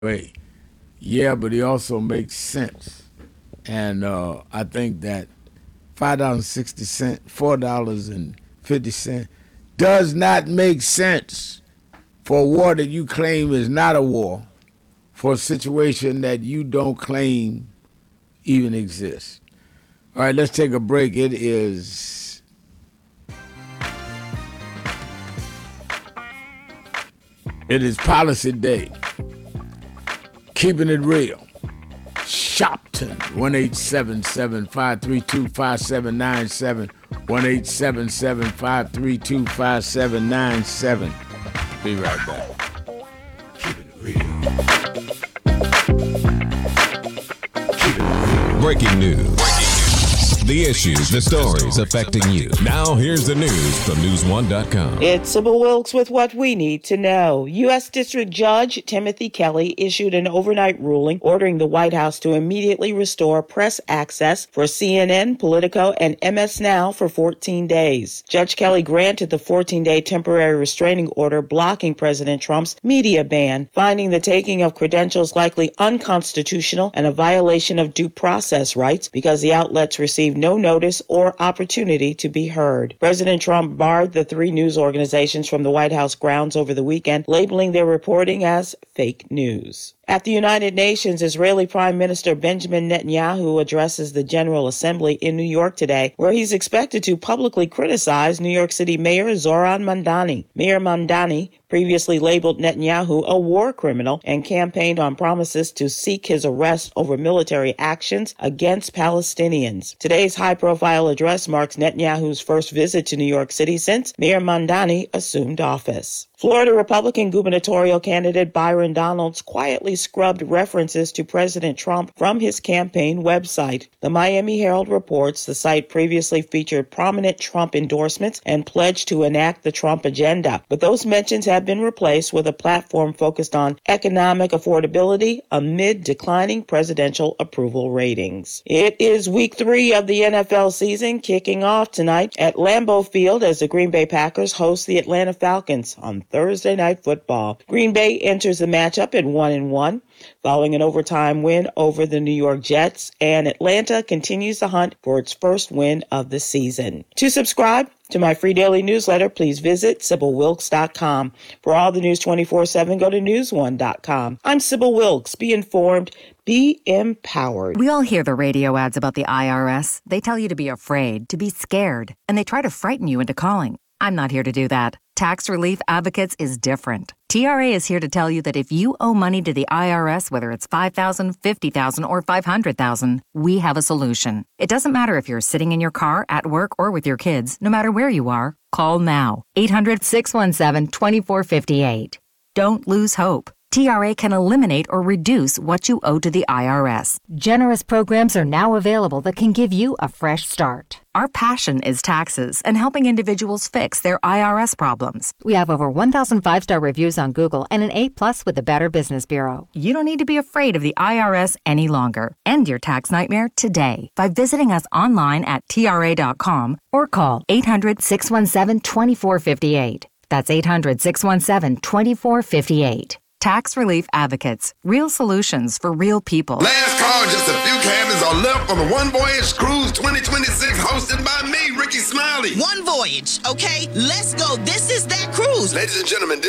way. Yeah, but he also makes sense. And I think that $5.60, $4.50 does not make sense for a war that you claim is not a war, for a situation that you don't claim even exists. All right, let's take a break. It is Policy Day. Keeping it real. Shopton, 1-877-532-5797, 1-877-532-5797. Be right back. Keep it real. Keep it real. Breaking news. The issues, the stories affecting you. Now here's the news from News1.com. It's Sybil Wilkes with what we need to know. U.S. District Judge Timothy Kelly issued an overnight ruling ordering the White House to immediately restore press access for CNN, Politico, and MS Now for 14 days. Judge Kelly granted the 14-day temporary restraining order blocking President Trump's media ban, finding the taking of credentials likely unconstitutional and a violation of due process rights because the outlets received no notice or opportunity to be heard. President Trump barred the three news organizations from the White House grounds over the weekend, labeling their reporting as fake news. At the United Nations, Israeli Prime Minister Benjamin Netanyahu addresses the General Assembly in New York today, where he's expected to publicly criticize New York City Mayor Zoran Mamdani. Mayor Mamdani previously labeled Netanyahu a war criminal and campaigned on promises to seek his arrest over military actions against Palestinians. Today's high-profile address marks Netanyahu's first visit to New York City since Mayor Mamdani assumed office. Florida Republican gubernatorial candidate Byron Donalds quietly scrubbed references to President Trump from his campaign website. The Miami Herald reports the site previously featured prominent Trump endorsements and pledged to enact the Trump agenda, but those mentions have been replaced with a platform focused on economic affordability amid declining presidential approval ratings. It is week 3 of the NFL season, kicking off tonight at Lambeau Field as the Green Bay Packers host the Atlanta Falcons on Thursday Night Football. Green Bay enters the matchup at 1-1, following an overtime win over the New York Jets, and Atlanta continues the hunt for its first win of the season. To subscribe to my free daily newsletter, please visit SybilWilkes.com. For all the news 24/7, go to News1.com. I'm Sybil Wilkes. Be informed. Be empowered. We all hear the radio ads about the IRS. They tell you to be afraid, to be scared, and they try to frighten you into calling. I'm not here to do that. Tax Relief Advocates is different. TRA is here to tell you that if you owe money to the IRS, whether it's $5,000, $50,000, or $500,000, we have a solution. It doesn't matter if you're sitting in your car, at work, or with your kids. No matter where you are, call now. 800-617-2458. Don't lose hope. TRA can eliminate or reduce what you owe to the IRS. Generous programs are now available that can give you a fresh start. Our passion is taxes and helping individuals fix their IRS problems. We have over 1,000 5-star reviews on Google and an A+ with the Better Business Bureau. You don't need to be afraid of the IRS any longer. End your tax nightmare today by visiting us online at TRA.com or call 800-617-2458. That's 800-617-2458. Tax Relief Advocates. Real solutions for real people. Last call, just a few cabins are left on the One Voyage Cruise 2026 hosted by me, Ricky Smiley. One Voyage, okay? Let's go. This is that cruise. Ladies and gentlemen,